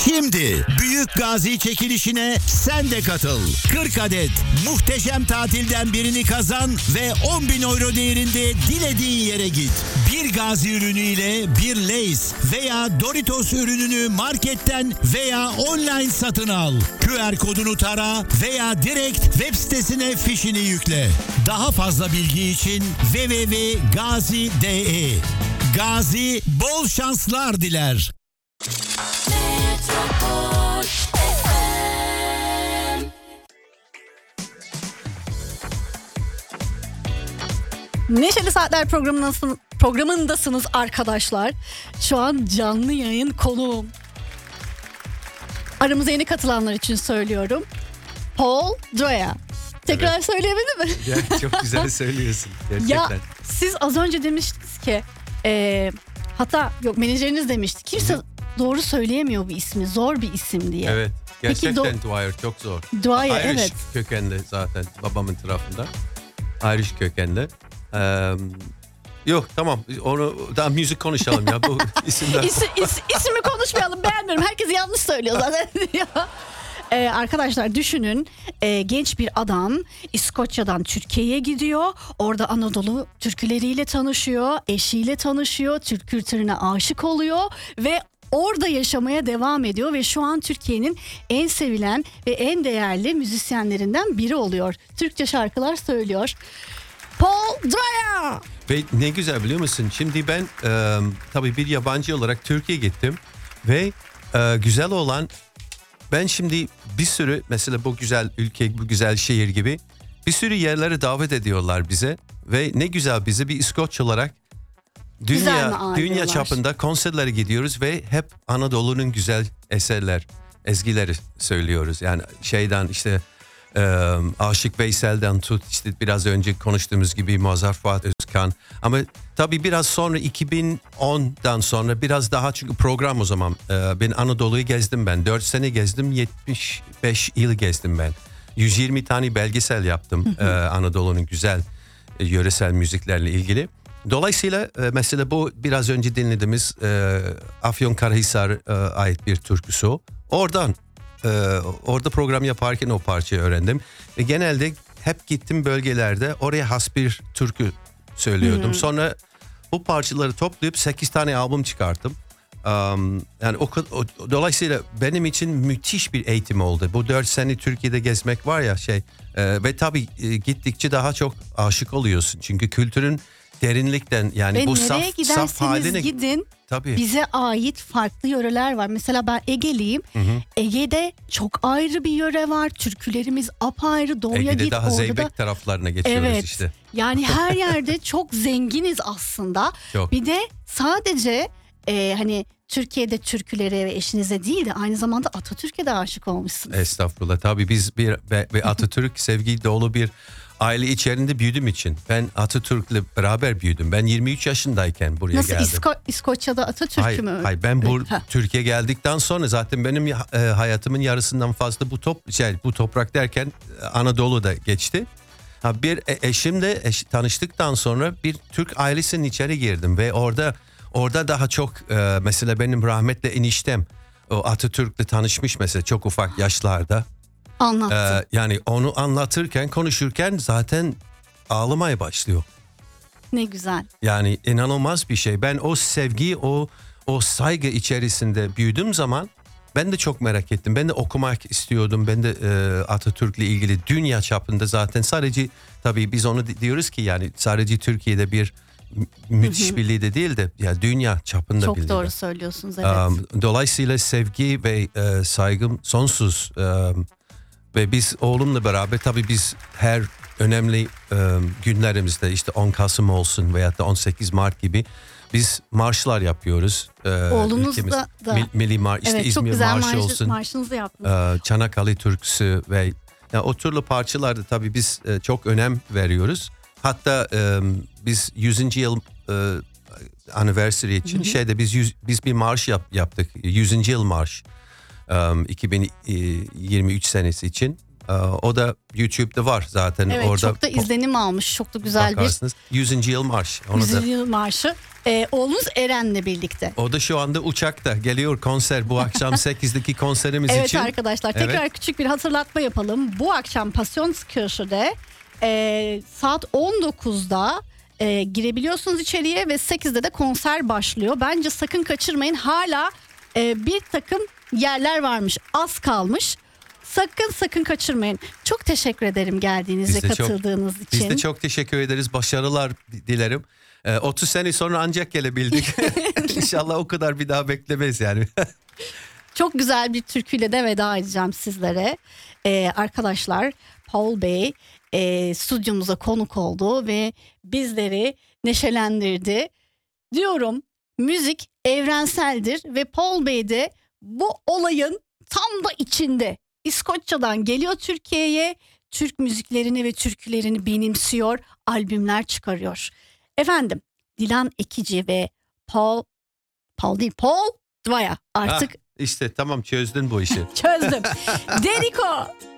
Şimdi Büyük Gazi çekilişine sen de katıl. 40 adet muhteşem tatilden birini kazan ve 10.000 euro değerinde dilediğin yere git. Bir Gazi ürünüyle bir Lay's veya Doritos ürününü marketten veya online satın al. QR kodunu tara veya direkt web sitesine fişini yükle. Daha fazla bilgi için www.gazi.de. Gazi bol şanslar diler. Neşeli Saatler programındasınız arkadaşlar. Şu an canlı yayın konuğum. Aramıza yeni katılanlar için söylüyorum. Paul Droya. Tekrar evet. Söyleyebildim mi? Ya, çok güzel söylüyorsun gerçekten. Ya siz az önce demiştiniz ki hatta yok menajeriniz demişti. Kimse doğru söyleyemiyor bu ismi. Zor bir isim diye. Evet. Gerçekten Dwyer çok zor. Dwyer Irish evet. kökenli zaten babamın tarafında. Irish kökenli. Yok tamam onu daha müzik konuşalım ya bu isimler. İsmi konuşmayalım, beğenmiyorum. Herkes yanlış söylüyor zaten. Arkadaşlar düşünün, genç bir adam İskoçya'dan Türkiye'ye gidiyor. Orada Anadolu türküleriyle tanışıyor, eşiyle tanışıyor, Türk kültürüne aşık oluyor ve orada yaşamaya devam ediyor ve şu an Türkiye'nin en sevilen ve en değerli müzisyenlerinden biri oluyor. Türkçe şarkılar söylüyor. Paul Droya. Ve ne güzel biliyor musun? Şimdi ben tabii bir yabancı olarak Türkiye'ye gittim ve güzel olan, ben şimdi bir sürü mesela bu güzel ülke, bu güzel şehir gibi bir sürü yerlere davet ediyorlar bize ve ne güzel bize bir İskoç olarak dünya çapında konserlere gidiyoruz ve hep Anadolu'nun güzel eserler, ezgileri söylüyoruz. Yani şeyden işte Aşık Veysel'den tut işte biraz önce konuştuğumuz gibi Mazhar Fuat Özkan, ama tabii biraz sonra 2010'dan sonra biraz daha, çünkü program o zaman ben Anadolu'yu gezdim, ben 4 sene gezdim, 75 il gezdim ben, 120 tane belgesel yaptım Anadolu'nun güzel yöresel müziklerle ilgili. Dolayısıyla mesela bu biraz önce dinlediğimiz Afyonkarahisar'a ait bir türküsü. Orada program yaparken o parçayı öğrendim. Ve genelde hep gittim bölgelerde oraya has bir türkü söylüyordum. Sonra bu parçaları toplayıp 8 tane albüm çıkarttım. Yani dolayısıyla benim için müthiş bir eğitim oldu. Bu 4 sene Türkiye'de gezmek var ya ve tabii gittikçe daha çok aşık oluyorsun. Çünkü kültürün derinlikten, yani ve bu saf haline gidin. Tabii. Bize ait farklı yöreler var. Mesela ben Ege'liyim. Ege'de çok ayrı bir yöre var. Türkülerimiz apayrı. Doğuya Ege'de git. daha Zeybek taraflarına geçiyoruz evet. işte. Yani her yerde çok zenginiz aslında. Çok. Bir de sadece hani Türkiye'de türkülere ve eşinize değil de aynı zamanda Atatürk'e de aşık olmuşsunuz. Estağfurullah. Tabii biz bir Atatürk sevgi dolu bir aile içerisinde büyüdüğüm için. Ben Atatürk'le beraber büyüdüm. Ben 23 yaşındayken buraya geldim. Nasıl İskoçya'da Atatürk'ü mü? Hayır, ben Türkiye geldikten sonra zaten benim hayatımın yarısından fazla bu toprak derken Anadolu'da geçti. Bir eşimle tanıştıktan sonra bir Türk ailesinin içeri girdim ve orada daha çok mesela benim rahmetli eniştem o Atatürk'le tanışmış mesela çok ufak yaşlarda. Anlattı. Yani onu anlatırken, konuşurken zaten ağlamaya başlıyor. Ne güzel. Yani inanılmaz bir şey. Ben o sevgi, o saygı içerisinde büyüdüğüm zaman ben de çok merak ettim. Ben de okumak istiyordum. Ben de Atatürk'le ilgili dünya çapında zaten sadece, tabii biz onu diyoruz ki yani sadece Türkiye'de bir müthiş bir lider değil de ya dünya çapında çok bir lider. Çok doğru söylüyorsunuz, evet. Dolayısıyla sevgi ve saygım sonsuz. Ve biz oğlumla beraber tabii biz her önemli günlerimizde işte 10 Kasım olsun veya da 18 Mart gibi biz marşlar yapıyoruz. Oğlunuz da. Milli Marş, işte evet, İzmir Marşı olsun. Marşınızı yaptınız. Çanakkale Türküsü ve yani o türlü parçalarda tabii biz çok önem veriyoruz. Hatta biz 100. yıl anniversary için biz bir marş yaptık. 100. yıl marş. 2023 senesi için. O da YouTube'da var zaten. Evet, orada çok da izlenim almış. Çok da güzel bakarsınız. 100. yıl marş. Onu 100. da. yıl marşı. Oğlunuz Eren'le birlikte. O da şu anda uçakta geliyor konser bu akşam 8'deki konserimiz Evet için. arkadaşlar, tekrar Evet. küçük bir hatırlatma yapalım. Bu akşam Pasionskirche'de saat 19'da girebiliyorsunuz içeriye ve 8'de de konser başlıyor. Bence sakın kaçırmayın. Hala bir takım yerler varmış. Az kalmış. Sakın kaçırmayın. Çok teşekkür ederim geldiğiniz ve katıldığınız için. Biz de çok teşekkür ederiz. Başarılar dilerim. 30 sene sonra ancak gelebildik. İnşallah o kadar bir daha beklemeyiz yani. Çok güzel bir türküyle de veda edeceğim sizlere. Arkadaşlar, Paul Bey stüdyomuza konuk oldu ve bizleri neşelendirdi. Diyorum, müzik evrenseldir ve Paul Bey de bu olayın tam da içinde. İskoçya'dan geliyor Türkiye'ye, Türk müziklerini ve türkülerini benimsiyor, albümler çıkarıyor. Efendim, Dilan Ekici ve Paul Dwyer artık İşte tamam, çözdün bu işi. çözdüm. Deriko